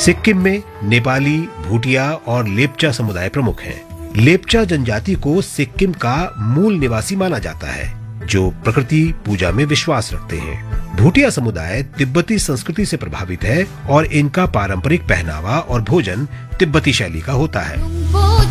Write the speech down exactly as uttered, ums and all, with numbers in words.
सिक्किम में नेपाली, भूटिया और लेप्चा समुदाय प्रमुख हैं। लेप्चा जनजाति को सिक्किम का मूल निवासी माना जाता है, जो प्रकृति पूजा में विश्वास रखते हैं। भूटिया समुदाय तिब्बती संस्कृति से प्रभावित है और इनका पारंपरिक पहनावा और भोजन तिब्बती शैली का होता है।